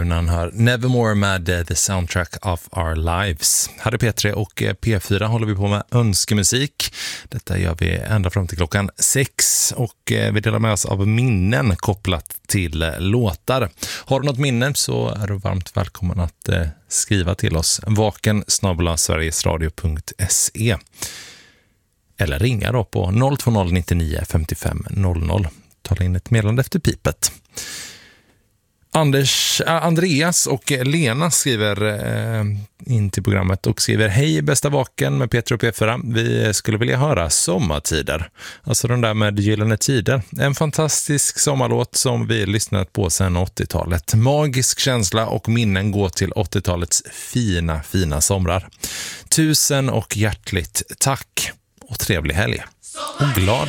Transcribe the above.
när han hör Nevermore med The Soundtrack of Our Lives. Här är P3 och P4 håller vi på med önskemusik. Detta gör vi ända fram till klockan 6 och vi delar med oss av minnen kopplat till låtar. Har du något minne så är du varmt välkommen att skriva till oss. vaken@sverigesradio.se eller ringa då på 020 99 55 00. Tala in ett meddelande efter pipet. Andreas och Lena skriver in till programmet och skriver: hej bästa Vaken med Peter och P4. Vi skulle vilja höra Sommartider. Alltså den där med Gyllene Tider. En fantastisk sommarlåt som vi lyssnat på sedan 80-talet. Magisk känsla och minnen går till 80-talets fina somrar. Tusen och hjärtligt tack och trevlig helg. Och glad